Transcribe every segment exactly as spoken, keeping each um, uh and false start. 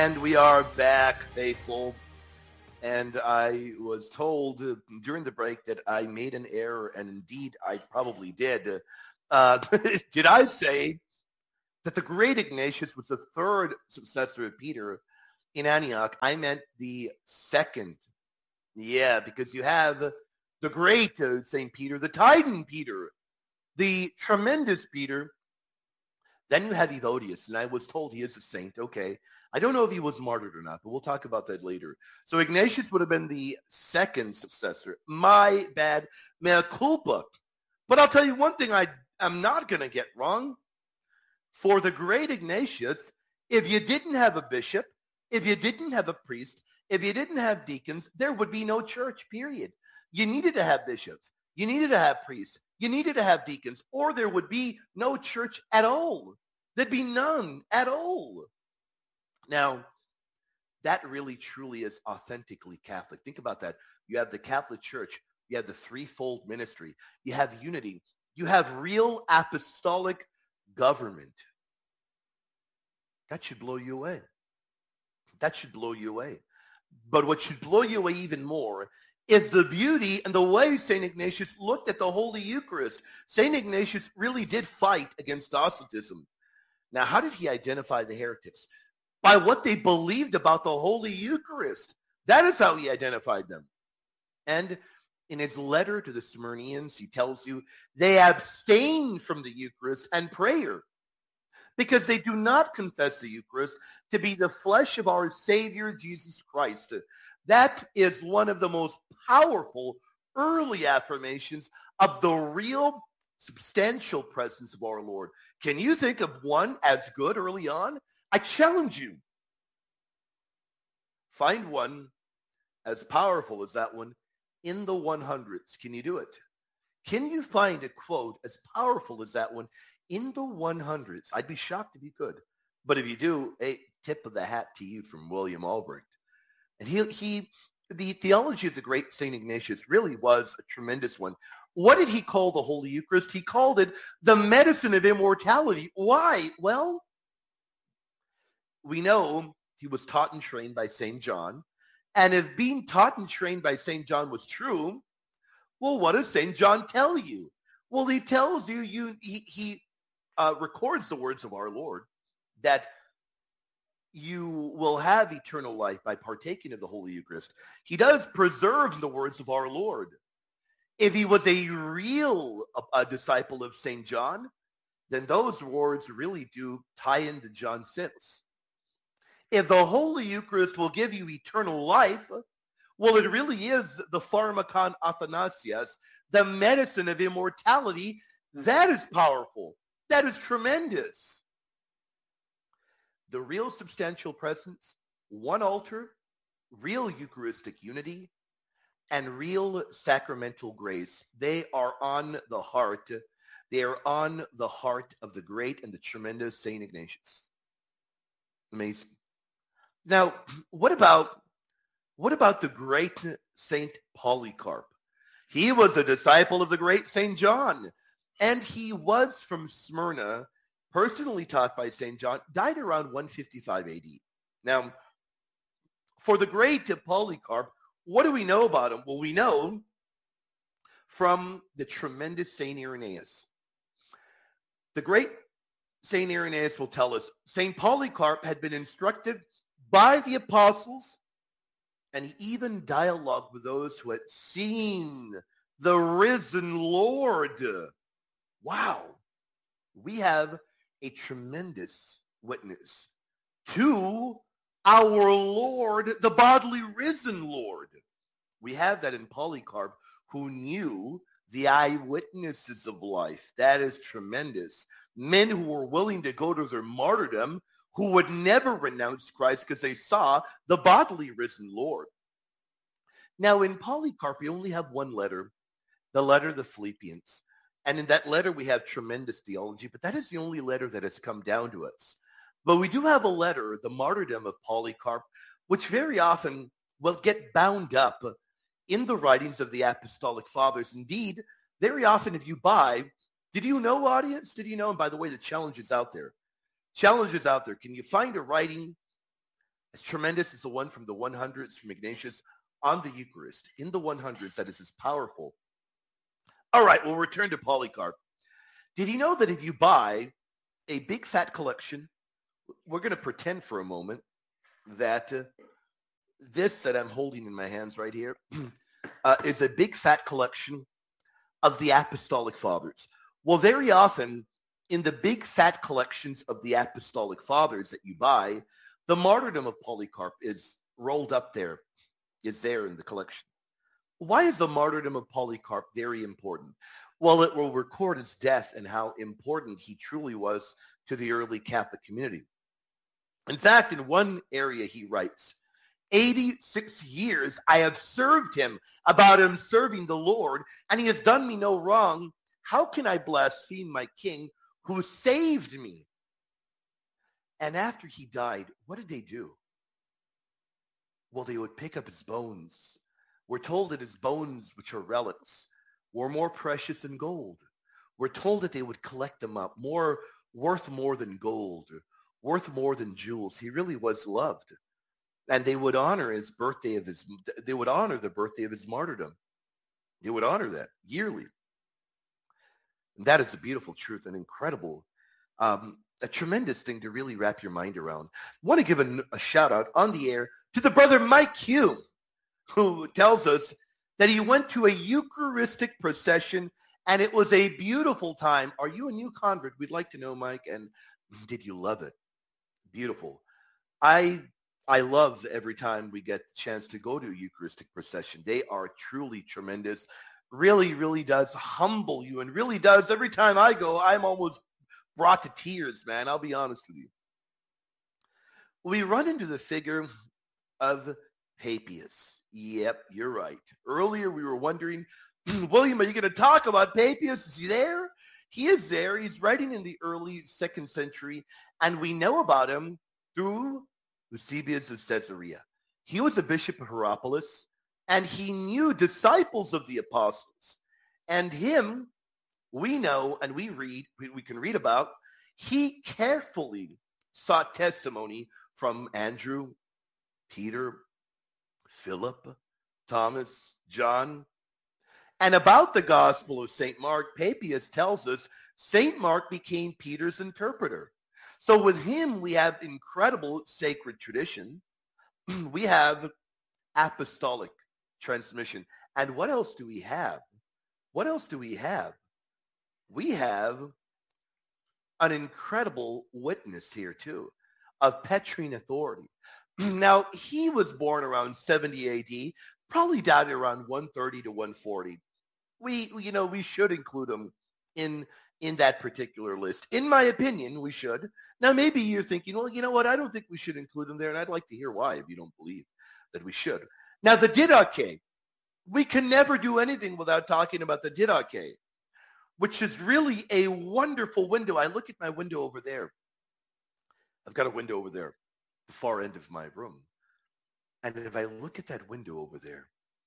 And we are back, faithful. And I was told uh, during the break that I made an error, and indeed I probably did. Uh, did I say that the great Ignatius was the third successor of Peter in Antioch? I meant the second. Yeah, because you have the great uh, Saint Peter, the Titan Peter, the tremendous Peter. Then you have Evodius, and I was told he is a saint. Okay. I don't know if he was martyred or not, but we'll talk about that later. So Ignatius would have been the second successor. My bad. Mea culpa. But I'll tell you one thing I am not going to get wrong. For the great Ignatius, if you didn't have a bishop, if you didn't have a priest, if you didn't have deacons, there would be no church, period. You needed to have bishops. You needed to have priests. You needed to have deacons, or there would be no church at all. There'd be none at all. Now, that really truly is authentically Catholic. Think about that. You have the Catholic Church. You have the threefold ministry. You have unity. You have real apostolic government. That should blow you away. That should blow you away. But what should blow you away even more is the beauty and the way Saint Ignatius looked at the Holy Eucharist. Saint Ignatius really did fight against Docetism. Now, how did he identify the heretics? By what they believed about the Holy Eucharist. That is how he identified them. And in his letter to the Smyrnians, he tells you they abstain from the Eucharist and prayer because they do not confess the Eucharist to be the flesh of our Savior, Jesus Christ. That is one of the most powerful early affirmations of the real substantial presence of our Lord. Can you think of one as good early on? I challenge you. Find one as powerful as that one in the one hundreds. Can you do it? Can you find a quote as powerful as that one in the one hundreds? I'd be shocked if you could. But if you do, a tip of the hat to you from William Albrecht. And he, he, the theology of the great Saint Ignatius really was a tremendous one. What did he call the Holy Eucharist? He called it the medicine of immortality. Why? Well, we know he was taught and trained by Saint John. And if being taught and trained by Saint John was true, well, what does Saint John tell you? Well, he tells you, you he, he uh, records the words of our Lord that you will have eternal life by partaking of the Holy Eucharist. He does preserve the words of our Lord. If he was a real uh, disciple of Saint John, then those words really do tie into John six. If the Holy Eucharist will give you eternal life, well, it really is the pharmakon athanasias, the medicine of immortality. That is powerful. That is tremendous. The real substantial presence, one altar, real Eucharistic unity, and real sacramental grace. They are on the heart. They are on the heart of the great and the tremendous Saint Ignatius. Amazing. Now, what about what about the great Saint Polycarp? He was a disciple of the great Saint John, and he was from Smyrna, personally taught by Saint John, died around one fifty-five A D. Now, for the great Polycarp, what do we know about him? Well, we know from the tremendous Saint Irenaeus. The great Saint Irenaeus will tell us Saint Polycarp had been instructed by the apostles, and he even dialogued with those who had seen the risen Lord. Wow. We have a tremendous witness to our Lord, the bodily risen Lord. We have that in Polycarp, who knew the eyewitnesses of life. That is tremendous. Men who were willing to go to their martyrdom, who would never renounce Christ because they saw the bodily risen Lord. Now, in Polycarp, we only have one letter, the letter of the Philippians. And in that letter, we have tremendous theology, but that is the only letter that has come down to us. But we do have a letter, the martyrdom of Polycarp, which very often will get bound up in the writings of the apostolic fathers. Indeed, very often if you buy, did you know, audience? Did you know? And by the way, the challenge is out there. Challenge is out there. Can you find a writing as tremendous as the one from the one hundreds from Ignatius on the Eucharist, in the one hundreds, that is as powerful. All right, we'll return to Polycarp. Did you know that if you buy a big fat collection, we're going to pretend for a moment that uh, this that I'm holding in my hands right here uh, is a big fat collection of the Apostolic Fathers. Well, very often in the big fat collections of the Apostolic Fathers that you buy, the martyrdom of Polycarp is rolled up there, is there in the collection. Why is the martyrdom of Polycarp very important? Well, it will record his death and how important he truly was to the early Catholic community. In fact, in one area he writes, eighty-six years I have served him about him serving the Lord, and he has done me no wrong. How can I blaspheme my king who saved me? And after he died, what did they do? Well, they would pick up his bones. We're told that his bones, which are relics, were more precious than gold. We're told that they would collect them up, more worth more than gold, worth more than jewels. He really was loved. And they would honor his birthday of his, they would honor the birthday of his martyrdom. They would honor that yearly. And that is a beautiful truth, an incredible, um, a tremendous thing to really wrap your mind around. I want to give a, a shout out on the air to the brother Mike Hume, who tells us that he went to a Eucharistic procession and it was a beautiful time. Are you a new convert? We'd like to know, Mike. And did you love it? Beautiful. I I love every time we get the chance to go to a Eucharistic procession. They are truly tremendous. Really, really does humble you, and really does. Every time I go, I'm almost brought to tears, man. I'll be honest with you. We run into the figure of Papias. Yep, you're right. Earlier we were wondering, William, are you going to talk about Papias? Is he there? He is there. He's writing in the early second century, and we know about him through Eusebius of Caesarea. He was a bishop of Hierapolis, and he knew disciples of the apostles. And him, we know and we read, we, we can read about, he carefully sought testimony from Andrew, Peter, Philip, Thomas, John. And about the Gospel of Saint Mark, Papias tells us Saint Mark became Peter's interpreter. So with him, we have incredible sacred tradition. We have apostolic transmission. And what else do we have? What else do we have? We have an incredible witness here too of Petrine authority. Now, he was born around seventy A D, probably died around one thirty to one forty. We, you know, we should include him in in that particular list. In my opinion, we should. Now, maybe you're thinking, well, you know what? I don't think we should include him there, and I'd like to hear why if you don't believe that we should. Now, the Didache. We can never do anything without talking about the Didache, which is really a wonderful window. I look at my window over there. I've got a window over there, the far end of my room. And if I look at that window over there,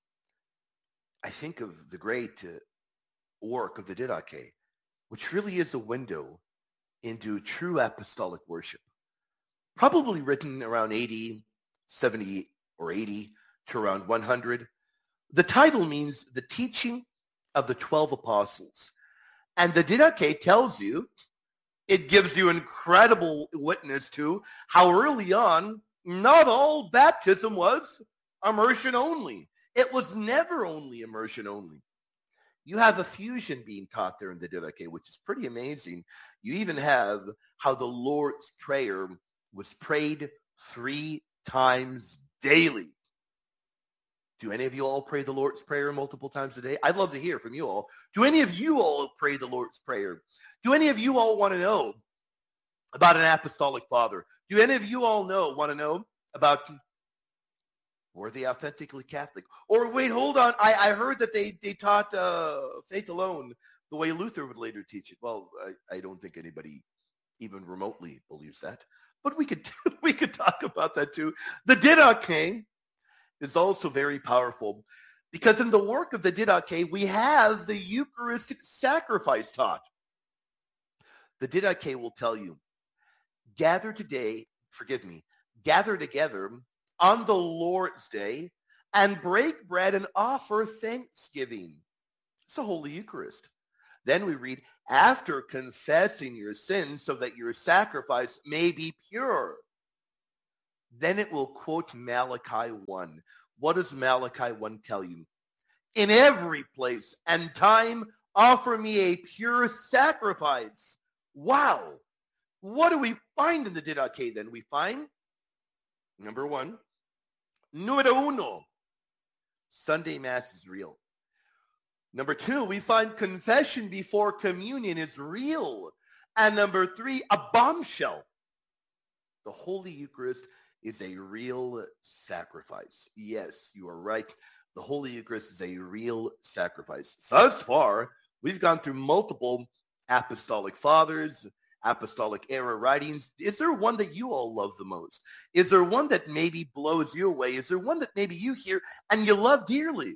I think of the great uh, work of the Didache, which really is a window into true apostolic worship. Probably written around eighty, seventy, or eighty to around one hundred. The title means the teaching of the twelve apostles. And the Didache tells you, it gives you incredible witness to how early on, not all baptism was immersion only. It was never only immersion only. You have effusion being taught there in the Didache, which is pretty amazing. You even have how the Lord's Prayer was prayed three times daily. Do any of you all pray the Lord's Prayer multiple times a day? I'd love to hear from you all. Do any of you all pray the Lord's Prayer? Do any of you all want to know about an apostolic father? Do any of you all know, want to know about, were they authentically Catholic? Or wait, hold on. I, I heard that they, they taught uh, faith alone the way Luther would later teach it. Well, I, I don't think anybody even remotely believes that. But we could we could talk about that too. The Didache is also very powerful because in the work of the Didache, we have the Eucharistic sacrifice taught. The Didache will tell you, gather today, forgive me, gather together on the Lord's Day and break bread and offer thanksgiving. It's the Holy Eucharist. Then we read, after confessing your sins so that your sacrifice may be pure. Then it will quote Malachi one. What does Malachi one tell you? In every place and time, offer me a pure sacrifice. Wow. What do we find in the Didache then? We find, number one, numero uno, Sunday Mass is real. Number two, we find confession before communion is real. And number three, a bombshell. The Holy Eucharist is a real sacrifice. Yes, you are right. The Holy Eucharist is a real sacrifice. Thus far, we've gone through multiple apostolic fathers, apostolic era writings. Is there one that you all love the most? Is there one that maybe blows you away? Is there one that maybe you hear and you love dearly?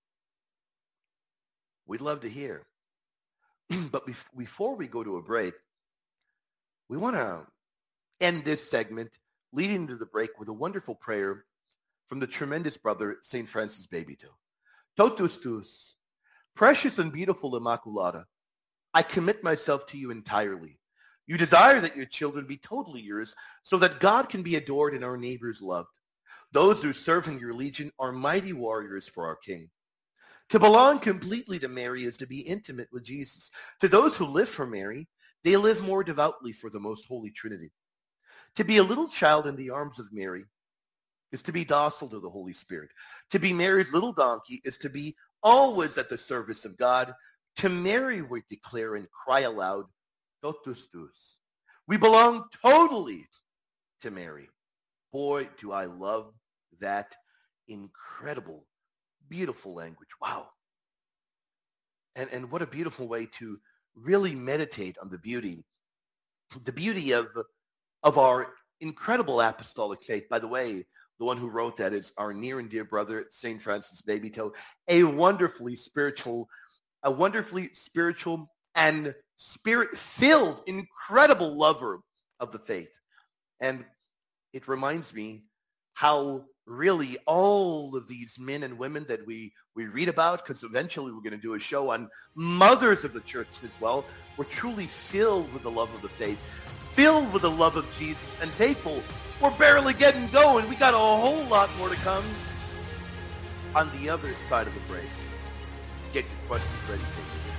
We'd love to hear. But before we go to a break, we want to end this segment leading to the break with a wonderful prayer from the tremendous brother, Saint Francis Bebito. Totus tuus, precious and beautiful Immaculata, I commit myself to you entirely. You desire that your children be totally yours so that God can be adored and our neighbors loved. Those who serve in your legion are mighty warriors for our King. To belong completely to Mary is to be intimate with Jesus. To those who live for Mary, they live more devoutly for the Most Holy Trinity. To be a little child in the arms of Mary is to be docile to the Holy Spirit. To be Mary's little donkey is to be always at the service of God. To Mary we declare and cry aloud, totus tuus. We belong totally to Mary. Boy, do I love that incredible, beautiful language. Wow. And, and what a beautiful way to really meditate on the beauty, the beauty of, of our incredible apostolic faith. By the way, the one who wrote that is our near and dear brother, Saint Francis Bebito, a wonderfully spiritual, a wonderfully spiritual and spirit-filled, incredible lover of the faith. And it reminds me how really all of these men and women that we, we read about, because eventually we're going to do a show on mothers of the church as well, were truly filled with the love of the faith, filled with the love of Jesus, and faithful. We're barely getting going. We got a whole lot more to come on the other side of the break. Get your questions ready, please.